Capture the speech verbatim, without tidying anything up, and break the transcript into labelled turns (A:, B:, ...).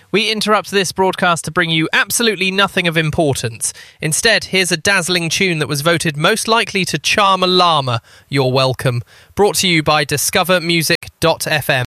A: We interrupt this broadcast to bring you absolutely nothing of importance. Instead, here's a dazzling tune that was voted most likely to charm a llama. You're welcome. Brought to you by discover music dot f m.